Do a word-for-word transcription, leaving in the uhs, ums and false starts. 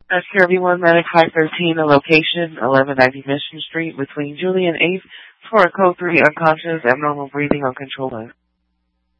That's Kirby One Medic five thirteen, a location, eleven ninety Mission Street, between Julie and eighth, for a code three unconscious, abnormal breathing, uncontrolled.